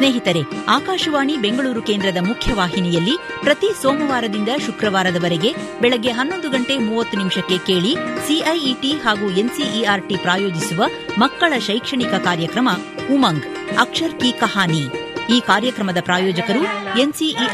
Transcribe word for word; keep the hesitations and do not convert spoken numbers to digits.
ಸ್ನೇಹಿತರೆ, ಆಕಾಶವಾಣಿ ಬೆಂಗಳೂರು ಕೇಂದ್ರದ ಮುಖ್ಯವಾಹಿನಿಯಲ್ಲಿ ಪ್ರತಿ ಸೋಮವಾರದಿಂದ ಶುಕ್ರವಾರದವರೆಗೆ ಬೆಳಗ್ಗೆ ಹನ್ನೊಂದು ಗಂಟೆ ಮೂವತ್ತು ನಿಮಿಷಕ್ಕೆ ಕೇಳಿ ಸಿಐಇಟಿ ಹಾಗೂ ಎನ್ಸಿಇಆರ್ಟಿ ಪ್ರಾಯೋಜಿಸುವ ಮಕ್ಕಳ ಶೈಕ್ಷಣಿಕ ಕಾರ್ಯಕ್ರಮ ಉಮಂಗ್ ಅಕ್ಷರ್ ಕಿ ಕಹಾನಿ. ಈ ಕಾರ್ಯಕ್ರಮದ ಪ್ರಾಯೋಜಕರು ಎನ್ಸಿಇಆರ್ಟಿ